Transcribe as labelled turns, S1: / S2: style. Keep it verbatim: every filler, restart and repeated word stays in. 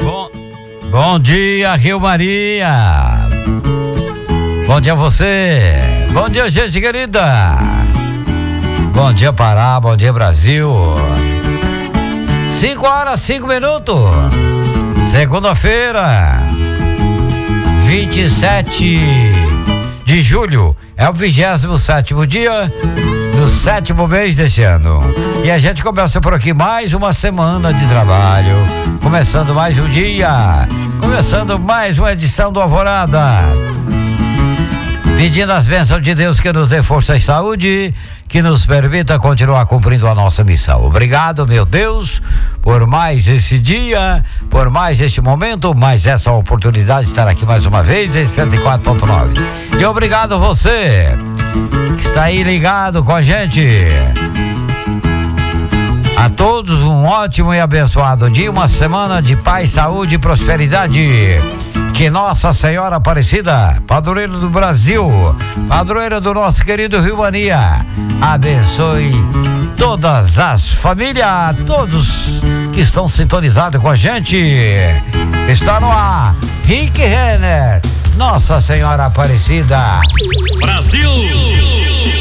S1: Bom, bom dia, Rio Maria. Bom dia a você. Bom dia, gente querida. Bom dia, Pará. Bom dia, Brasil. Cinco horas, cinco minutos. Segunda-feira, vinte e sete de julho. É o vigésimo sétimo dia do sétimo mês deste ano. E a gente começa por aqui mais uma semana de trabalho. Começando mais um dia. Começando mais uma edição do Alvorada. Pedindo as bênçãos de Deus que nos dê força e saúde, que nos permita continuar cumprindo a nossa missão. Obrigado, meu Deus, por mais esse dia, por mais este momento, mais essa oportunidade de estar aqui mais uma vez em cento e quatro ponto nove. E obrigado a você que está aí ligado com a gente. A todos um ótimo e abençoado dia, uma semana de paz, saúde e prosperidade. Que Nossa Senhora Aparecida, padroeira do Brasil, padroeira do nosso querido Rio Mania, abençoe todas as famílias, todos que estão sintonizados com a gente. Está no ar, Rick Renner, Nossa Senhora Aparecida.
S2: Brasil!